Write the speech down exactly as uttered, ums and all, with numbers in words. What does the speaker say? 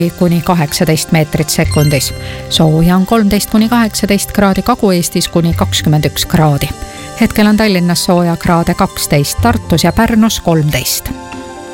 kuni kaheksateist meetrit sekundis. Sooja on kolmteist kuni kaheksateist kraadi, Kagu-Eestis kuni kakskümmend üks kraadi. Hetkel on Tallinnas sooja kraade kaksteist, Tartus ja Pärnus kolmteist.